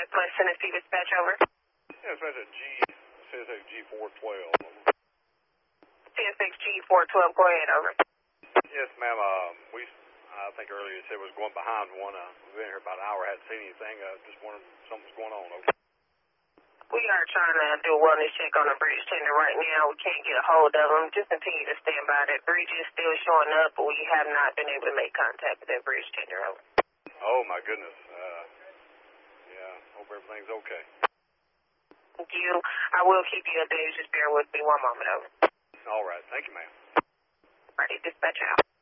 West Tennessee dispatch, over. Yeah, it's at CSX G412. CSX G412, go ahead, over. Yes, ma'am. I think earlier you said it was going behind one. We've been here about an hour. I hadn't seen anything. Just wondering if something's going on. Okay. We are trying to do a wellness check on the bridge tender right now. We can't get a hold of them. Just continue to stand by. That bridge is still showing up, but we have not been able to make contact with that bridge tender, over. Oh, my goodness. Yeah, hope everything's okay. Thank you. I will keep you updated. Just bear with me one moment, over. All right. Thank you, ma'am. All right, dispatch out.